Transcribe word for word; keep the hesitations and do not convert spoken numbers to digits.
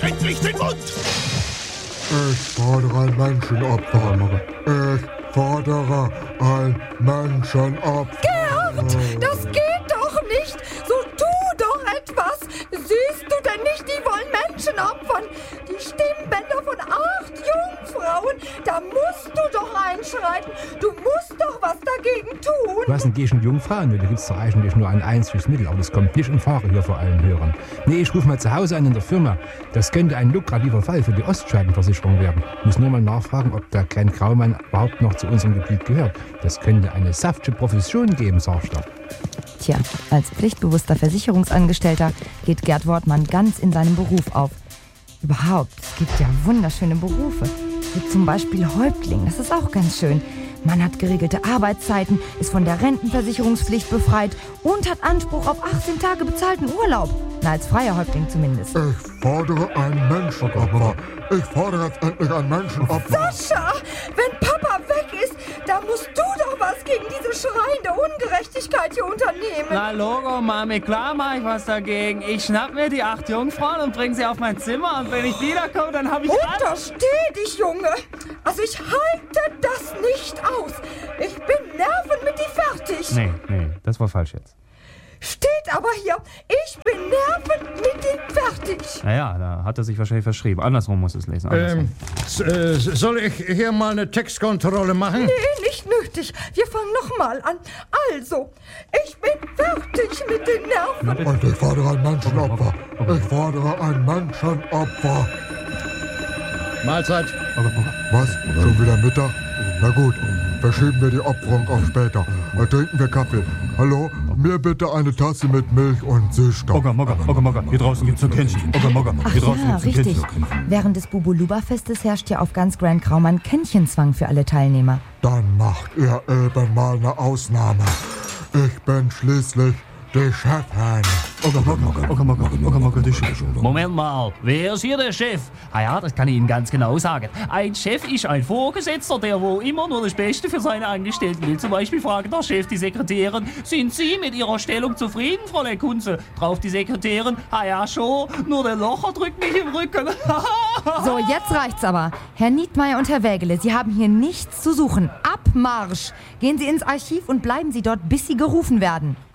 endlich den Mund! Ich fordere ein Menschenopfer. Ich fordere ein Menschenopfer. Gerd, das geht doch nicht. So tu doch etwas. Siehst du denn nicht, die wollen Menschen opfern? Die Stimmbänder von acht Jungfrauen. Da musst du doch einschreiten. Du musst doch was dagegen tun. Was denn gegen Jungfrauen? Da gibt es doch eigentlich nur ein einziges Mittel, aber das kommt nicht in Frage hier vor allen Hörern. Nee, ich rufe mal zu Hause an in der Firma. Das könnte ein lukrativer Fall für die Ostscheibenversicherung werden. Ich muss nur mal nachfragen, ob der Glenn Graumann überhaupt noch zu unserem Gebiet gehört. Das könnte eine saftige Profession geben, sagst du. Tja, als pflichtbewusster Versicherungsangestellter geht Gerd Wortmann ganz in seinem Beruf auf. Überhaupt, es gibt ja wunderschöne Berufe. Wie zum Beispiel Häuptling, das ist auch ganz schön. Man hat geregelte Arbeitszeiten, ist von der Rentenversicherungspflicht befreit und hat Anspruch auf achtzehn Tage bezahlten Urlaub. Na, als freier Häuptling zumindest. Ich fordere ein Menschenopfer. Ich fordere jetzt endlich ein Menschenopfer. Sascha, wenn Papa weg ist, da musst du doch was gegen diese schreiende Ungerechtigkeit hier unternehmen. Na Logo, Mami, klar mach ich was dagegen. Ich schnapp mir die acht Jungfrauen und bring sie auf mein Zimmer. Und wenn ich wiederkomme, dann hab ich... Untersteh dich, Junge. Also ich halte das nicht aus. Ich bin nerven mit die fertig. Nee, nee, das war falsch jetzt. Steht aber hier, ich bin nervend mit ihm fertig. Naja, da hat er sich wahrscheinlich verschrieben. Andersrum muss es lesen. Ähm, s- äh, soll ich hier mal eine Textkontrolle machen? Nee, nicht nötig. Wir fangen nochmal an. Also, ich bin fertig mit den Nerven. Und ich fordere ein Menschenopfer. Ich fordere ein Menschenopfer. Mahlzeit. Was? Schon wieder Mittag? Na gut, verschieben wir die Opferung auf später. Dann trinken wir Kaffee. Hallo? Mir bitte eine Tasse mit Milch und Süßstoff. Ogger, Mogger, Ogger, Mogger, hier draußen gibt's ein Kännchen. Ogger, Mogger, Ach hier draußen ja, gibt's ein richtig. Kännchen. Während des Bubuluba-Festes herrscht ja auf ganz Grand Graumann Kännchenzwang für alle Teilnehmer. Dann macht ihr eben mal eine Ausnahme. Ich bin schließlich die Chefin. Ogger, Mogger, Ogger, Mogger, Ogger, Mogger, die Chef. Moment mal, wer ist hier der Chef? Ah ja, das kann ich Ihnen ganz genau sagen. Ein Chef ist ein Vorgesetzter, der wo immer nur das Beste für seine Angestellten will. Zum Beispiel fragt der Chef die Sekretärin, sind Sie mit Ihrer Stellung zufrieden, Fräulein Kunze? Drauf die Sekretärin, ah ja schon, nur der Locher drückt mich im Rücken. So, jetzt reicht's aber. Herr Niedmeyer und Herr Wägele, Sie haben hier nichts zu suchen. Abmarsch! Gehen Sie ins Archiv und bleiben Sie dort, bis Sie gerufen werden.